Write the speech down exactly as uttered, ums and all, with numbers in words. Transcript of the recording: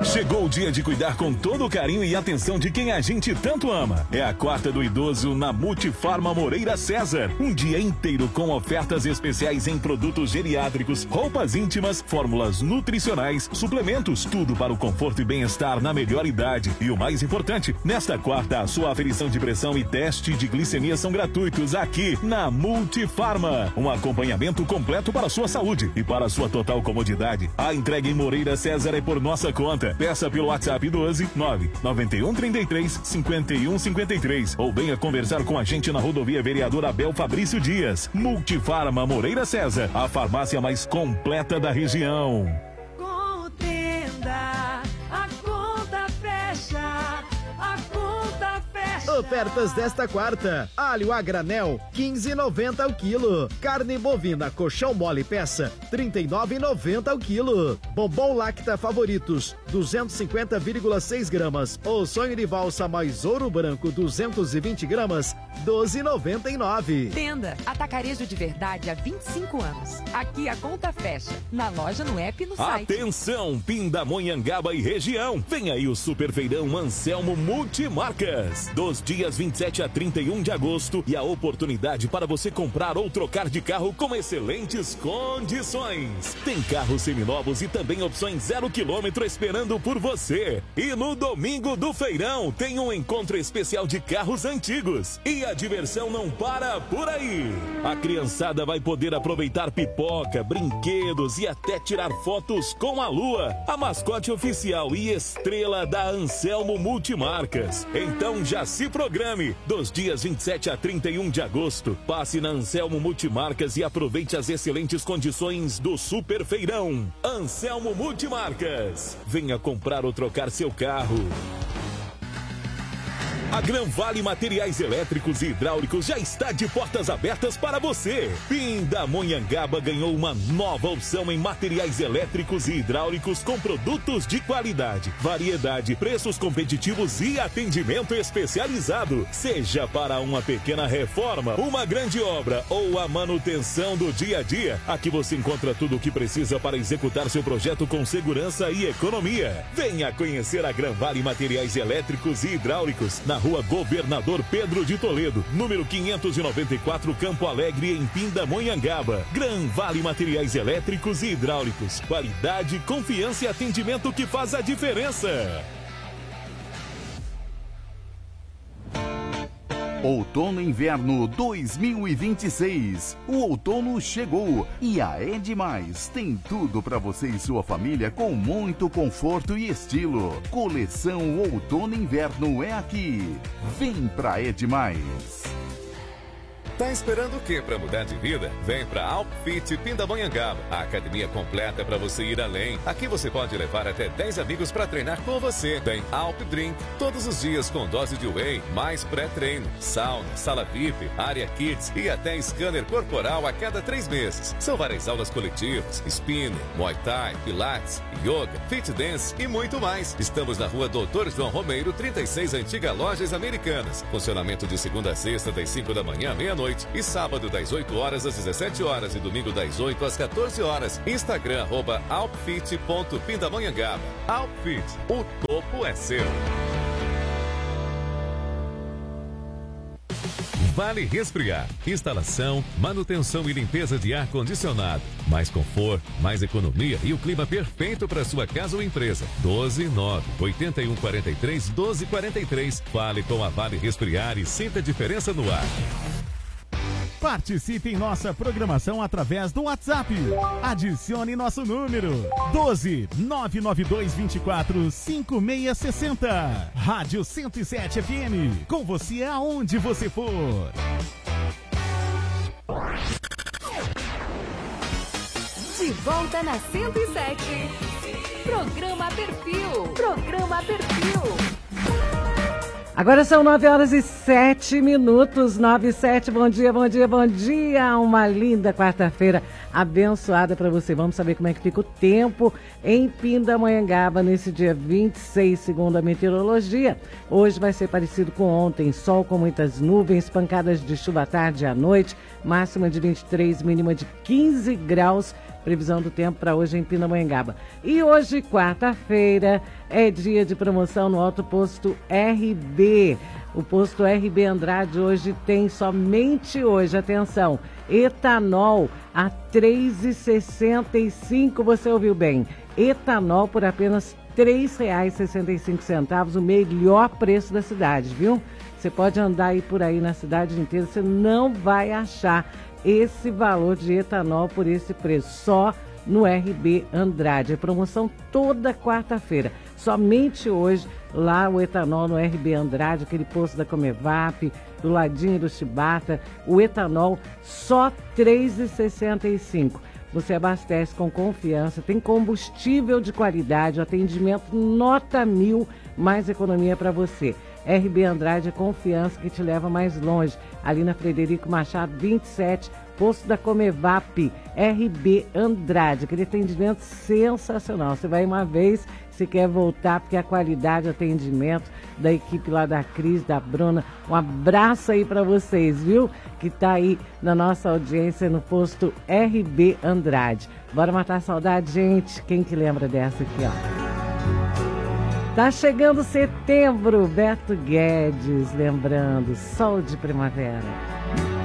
Chegou o dia de cuidar com todo o carinho e atenção de quem a gente tanto ama. É a quarta do idoso na Multifarma Moreira César. Um dia inteiro com ofertas especiais em produtos geriátricos, roupas íntimas, fórmulas nutricionais, suplementos, tudo para o conforto e bem-estar na melhor idade. E o mais importante, nesta quarta, a sua aferição de pressão e teste de glicemia são gratuitos aqui na Multifarma. Um acompanhamento completo para a sua saúde e para a sua total comodidade. A entrega em Moreira César é por nossa conta. Peça pelo WhatsApp doze nove nove um três três cinco um cinco três ou venha conversar com a gente na rodovia Vereador Abel Fabrício Dias. Multifarma Moreira César, a farmácia mais completa da região. Contenda, a conta fecha, a conta fecha. Ofertas desta quarta: alho a granel quinze reais e noventa centavos o quilo, carne bovina colchão mole peça trinta e nove reais e noventa centavos o quilo, bombom Lacta Favoritos duzentos e cinquenta vírgula seis gramas ou sonho de valsa mais ouro branco duzentos e vinte gramas doze reais e noventa e nove centavos. Tenda Atacarejo de Verdade há vinte e cinco anos. Aqui a conta fecha, na loja, no app e no site. Atenção, Pindamonhangaba e região. Vem aí o Super Feirão Anselmo Multimarcas. Dos dias vinte e sete a trinta e um de agosto e a oportunidade para você comprar ou trocar de carro com excelentes condições. Tem carros seminovos e também opções zero quilômetro esperando por você. E no domingo do feirão tem um encontro especial de carros antigos. E a diversão não para por aí. A criançada vai poder aproveitar pipoca, brinquedos e até tirar fotos com a Lua, a mascote oficial e estrela da Anselmo Multimarcas. Então já se programe. Dos dias vinte e sete a trinta e um de agosto, passe na Anselmo Multimarcas e aproveite as excelentes condições do Super Feirão. Anselmo Multimarcas. Venha comprar ou trocar seu carro. A Gran Vale Materiais Elétricos e Hidráulicos já está de portas abertas para você. Pindamonhangaba ganhou uma nova opção em materiais elétricos e hidráulicos com produtos de qualidade, variedade, preços competitivos e atendimento especializado. Seja para uma pequena reforma, uma grande obra ou a manutenção do dia a dia, aqui você encontra tudo o que precisa para executar seu projeto com segurança e economia. Venha conhecer a Gran Vale Materiais Elétricos e Hidráulicos na Rua Governador Pedro de Toledo, número quinhentos e noventa e quatro, Campo Alegre, em Pindamonhangaba. Gran Vale Materiais Elétricos e Hidráulicos. Qualidade, confiança e atendimento que faz a diferença. Outono e Inverno dois mil e vinte e seis. O outono chegou e a É Demais tem tudo para você e sua família com muito conforto e estilo. Coleção Outono e Inverno é aqui. Vem pra É Demais. Tá esperando o que para mudar de vida? Vem para Alpfit Pindamonhangaba, a academia completa para você ir além. Aqui você pode levar até dez amigos para treinar com você. Tem Alp Drink todos os dias com dose de whey, mais pré-treino, sauna, sala V I P, área kids e até scanner corporal a cada três meses. São várias aulas coletivas, spinning, muay thai, pilates, yoga, fit dance e muito mais. Estamos na rua Doutor João Romeiro, trinta e seis, Antiga Lojas Americanas. Funcionamento de segunda a sexta, das cinco da manhã à meia-noite. E sábado das oito horas às dezessete horas e domingo das oito às quatorze horas. Instagram, arroba alpfit ponto pindamonhangaba. Alpfit, o topo é seu. Vale Resfriar. Instalação, manutenção e limpeza de ar-condicionado. Mais conforto, mais economia e o clima perfeito para sua casa ou empresa. doze nove oito um quatro três doze quatro três. Fale com a Vale Resfriar e sinta a diferença no ar. Participe em nossa programação através do WhatsApp. Adicione nosso número doze nove nove dois vinte e quatro cinco seis sessenta. Rádio cento e sete F M. Com você aonde você for. De volta na cento e sete. Programa Perfil. Programa Perfil. Agora são nove horas e sete minutos, nove e sete, bom dia, bom dia, bom dia, uma linda quarta-feira abençoada para você. Vamos saber como é que fica o tempo em Pindamonhangaba nesse dia vinte e seis, segundo a meteorologia. Hoje vai ser parecido com ontem, sol com muitas nuvens, pancadas de chuva à tarde e à noite, máxima de vinte e três, mínima de quinze graus. Previsão do tempo para hoje em Pindamonhangaba. E hoje, quarta-feira, é dia de promoção no Alto Posto R B. O posto R B Andrade hoje tem somente hoje, atenção, etanol a três reais e sessenta e cinco centavos, você ouviu bem, etanol por apenas três reais e sessenta e cinco centavos, o melhor preço da cidade, viu? Você pode andar aí por aí na cidade inteira, você não vai achar esse valor de etanol por esse preço, só no R B Andrade. É promoção toda quarta-feira. Somente hoje, lá o etanol no R B Andrade, aquele posto da Comevap, do ladinho do Chibata, o etanol só três reais e sessenta e cinco centavos. Você abastece com confiança, tem combustível de qualidade, atendimento nota mil, mais economia para você. R B Andrade é confiança que te leva mais longe. Ali na Frederico Machado, vinte e sete, posto da Comevap, R B Andrade. Aquele atendimento sensacional. Você vai uma vez, se quer voltar, porque a qualidade de atendimento da equipe lá da Cris, da Bruna. Um abraço aí para vocês, viu? Que tá aí na nossa audiência no posto R B Andrade. Bora matar a saudade, gente? Quem que lembra dessa aqui, ó? Tá chegando setembro, Beto Guedes, lembrando, sol de primavera.